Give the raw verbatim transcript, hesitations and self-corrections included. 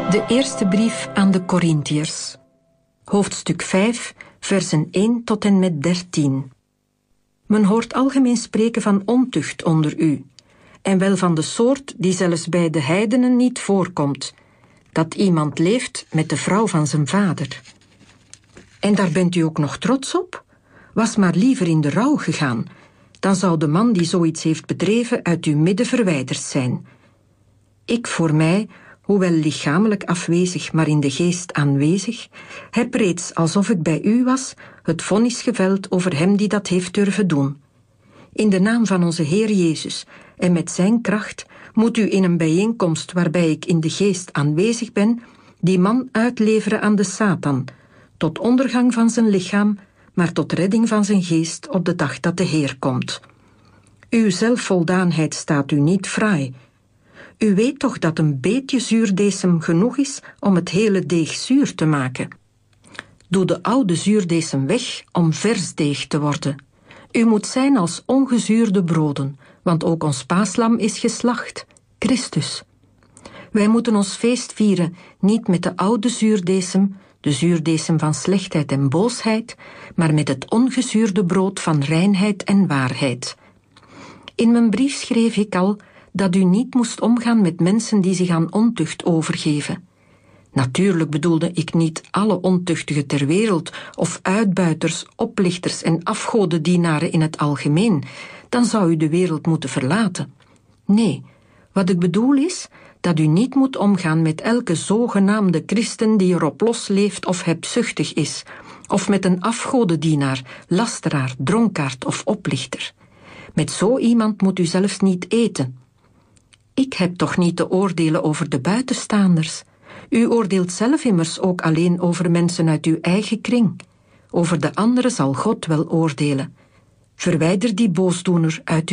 De eerste brief aan de Korintiërs. Hoofdstuk vijf, versen één tot en met dertien. Men hoort algemeen spreken van ontucht onder u, en wel van de soort die zelfs bij de heidenen niet voorkomt, dat iemand leeft met de vrouw van zijn vader. En daar bent u ook nog trots op? Was maar liever in de rouw gegaan, dan zou de man die zoiets heeft bedreven uit uw midden verwijderd zijn. Ik voor mij, hoewel lichamelijk afwezig, maar in de geest aanwezig, heb reeds, alsof ik bij u was, het vonnis geveld over hem die dat heeft durven doen. In de naam van onze Heer Jezus en met zijn kracht moet u in een bijeenkomst waarbij ik in de geest aanwezig ben, die man uitleveren aan de Satan, tot ondergang van zijn lichaam, maar tot redding van zijn geest op de dag dat de Heer komt. Uw zelfvoldaanheid staat u niet fraai. U weet toch dat een beetje zuurdesem genoeg is om het hele deeg zuur te maken. Doe de oude zuurdesem weg om vers deeg te worden. U moet zijn als ongezuurde broden, want ook ons paaslam is geslacht, Christus. Wij moeten ons feest vieren, niet met de oude zuurdesem, de zuurdesem van slechtheid en boosheid, maar met het ongezuurde brood van reinheid en waarheid. In mijn brief schreef ik al dat u niet moest omgaan met mensen die zich aan ontucht overgeven. Natuurlijk bedoelde ik niet alle ontuchtigen ter wereld, of uitbuiters, oplichters en afgodendienaren in het algemeen. Dan zou u de wereld moeten verlaten. Nee, wat ik bedoel is dat u niet moet omgaan met elke zogenaamde christen die erop losleeft of hebzuchtig is, of met een afgodendienaar, lasteraar, dronkaard of oplichter. Met zo iemand moet u zelfs niet eten. Ik heb toch niet te oordelen over de buitenstaanders. U oordeelt zelf immers ook alleen over mensen uit uw eigen kring. Over de anderen zal God wel oordelen. Verwijder die boosdoener uit uw